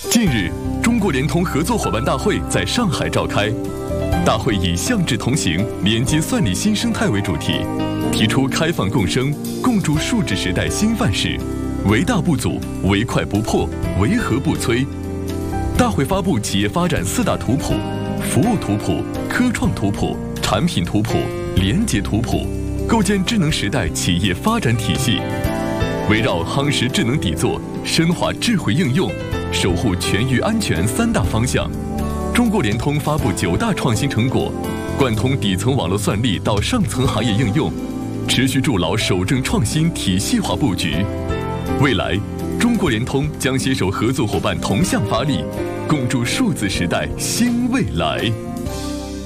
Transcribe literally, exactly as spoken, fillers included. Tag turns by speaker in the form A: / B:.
A: 近日，中国联通合作伙伴大会在上海召开。大会以“向智同行，连接算力新生态”为主题，提出开放共生、共筑数字时代新范式，唯大不阻，唯快不破，唯和不摧。大会发布企业发展四大图谱：服务图谱、科创图谱、产品图谱、连结图谱，构建智能时代企业发展体系。围绕夯实智能底座、深化智慧应用、守护全域安全三大方向，中国联通发布九大创新成果，贯通底层网络算力到上层行业应用，持续筑牢守正创新体系化布局。未来，中国联通将携手合作伙伴同向发力，共筑数字时代新未来。